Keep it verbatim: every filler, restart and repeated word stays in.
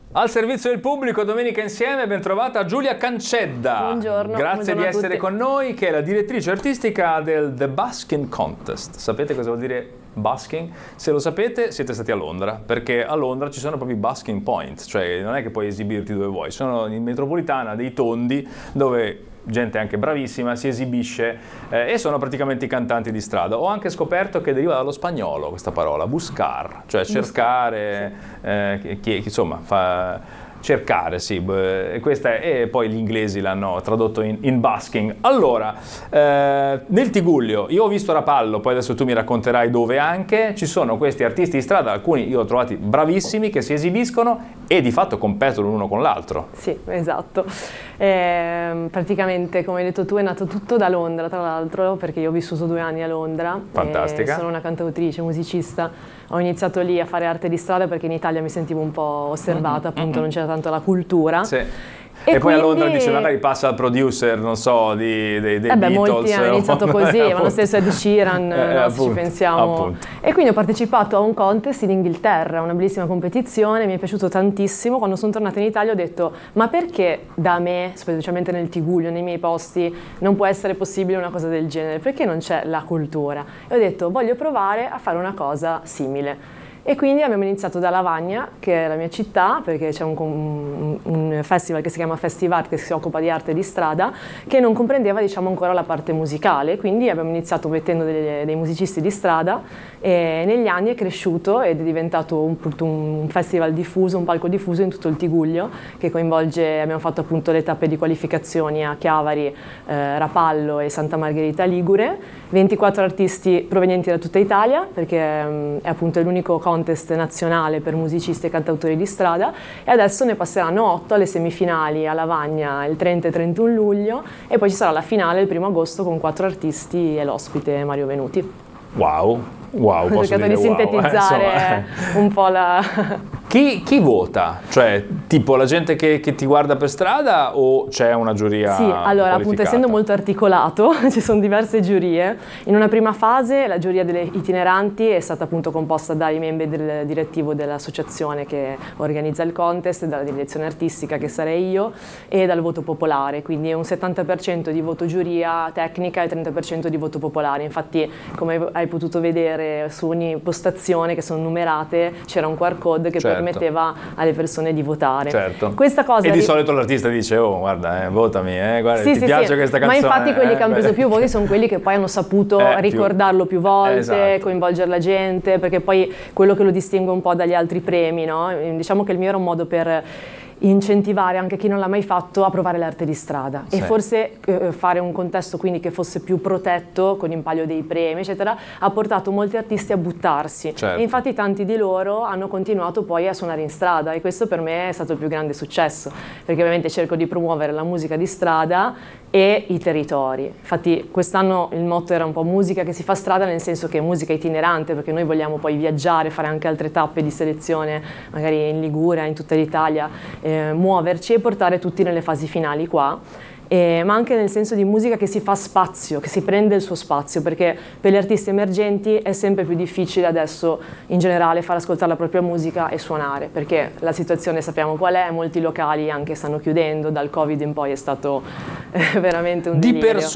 Al servizio del pubblico, domenica insieme, ben trovata Giulia Cancedda. Buongiorno. Grazie buongiorno di essere tutti. con noi, che è la direttrice artistica del The Busking Contest. Sapete cosa vuol dire busking? Se lo sapete, siete stati a Londra, perché a Londra ci sono proprio i busking point, cioè non è che puoi esibirti dove vuoi, sono in metropolitana dei tondi dove gente anche bravissima si esibisce eh, e sono praticamente i cantanti di strada. Ho anche scoperto che deriva dallo spagnolo questa parola, buscar, cioè cercare, eh, chi, chi, insomma, fa... cercare, sì, e, questa è, e poi gli inglesi l'hanno tradotto in, in busking. Allora, eh, nel Tigullio, io ho visto Rapallo, poi adesso tu mi racconterai dove anche, ci sono questi artisti di strada, alcuni io ho trovati bravissimi, che si esibiscono e di fatto competono l'uno con l'altro. Sì, esatto. Eh, praticamente, come hai detto tu, è nato tutto da Londra, tra l'altro, perché io ho vissuto due anni a Londra. Fantastica. Sono una cantautrice, musicista. Ho iniziato lì a fare arte di strada perché in Italia mi sentivo un po' osservata, appunto, mm-hmm. non c'era tanto la cultura. Sì. E, e poi quindi... a Londra dice magari passa al producer, non so, di, dei, dei eh beh, Beatles. molti hanno iniziato così, ma lo stesso Ed Sheeran, eh, no, appunto, se ci pensiamo. Appunto. E quindi ho partecipato a un contest in Inghilterra, una bellissima competizione, mi è piaciuto tantissimo. Quando sono tornata in Italia ho detto, ma perché da me, specialmente nel Tigullio, nei miei posti, non può essere possibile una cosa del genere? Perché non c'è la cultura? E ho detto, voglio provare a fare una cosa simile. E quindi abbiamo iniziato da Lavagna, che è la mia città, perché c'è un, un, un festival che si chiama Festivart, che si occupa di arte di strada, che non comprendeva, diciamo, ancora la parte musicale. Quindi abbiamo iniziato mettendo dei, dei musicisti di strada e negli anni è cresciuto ed è diventato un, un festival diffuso, un palco diffuso in tutto il Tigullio, che coinvolge, abbiamo fatto appunto le tappe di qualificazioni a Chiavari, eh, Rapallo e Santa Margherita Ligure, ventiquattro artisti provenienti da tutta Italia, perché um, è appunto l'unico contest nazionale per musicisti e cantautori di strada, e adesso ne passeranno otto alle semifinali a Lavagna il trenta e trentuno luglio, e poi ci sarà la finale il primo agosto con quattro artisti e l'ospite Mario Venuti. Wow, wow, ho posso cercato dire di sintetizzare wow, eh, un po' la... Chi, chi vota? Cioè, tipo la gente che, che ti guarda per strada o c'è una giuria Sì, allora, appunto, essendo molto articolato, ci sono diverse giurie. In una prima fase la giuria delle itineranti è stata appunto composta dai membri del direttivo dell'associazione che organizza il contest, dalla direzione artistica, che sarei io, e dal voto popolare, quindi è un settanta per cento di voto giuria tecnica e trenta per cento di voto popolare. Infatti, come hai potuto vedere su ogni postazione, che sono numerate, c'era un Q R code che certo. permetteva alle persone di votare. Certo. Questa cosa e di ri- solito l'artista dice, oh guarda, eh, votami, eh, guarda, sì, ti sì, piace sì. questa canzone? Ma infatti quelli eh, che hanno preso più voti sono quelli che poi hanno saputo eh, ricordarlo più, più volte, esatto. coinvolgere la gente, perché poi quello che lo distingue un po' dagli altri premi, no? Diciamo che il mio era un modo per incentivare anche chi non l'ha mai fatto a provare l'arte di strada, sì. E forse eh, fare un contesto quindi che fosse più protetto con in palio dei premi eccetera ha portato molti artisti a buttarsi, certo. E infatti tanti di loro hanno continuato poi a suonare in strada, e questo per me è stato il più grande successo, perché ovviamente cerco di promuovere la musica di strada e i territori. Infatti quest'anno il motto era un po' musica che si fa strada, nel senso che è musica itinerante, perché noi vogliamo poi viaggiare, fare anche altre tappe di selezione magari in Liguria, in tutta l'Italia, eh, muoverci e portare tutti nelle fasi finali qua. Eh, ma anche nel senso di musica che si fa spazio, che si prende il suo spazio, perché per gli artisti emergenti è sempre più difficile adesso in generale far ascoltare la propria musica e suonare, perché la situazione sappiamo qual è, molti locali anche stanno chiudendo, dal Covid in poi è stato eh, veramente un di delirio. Perso-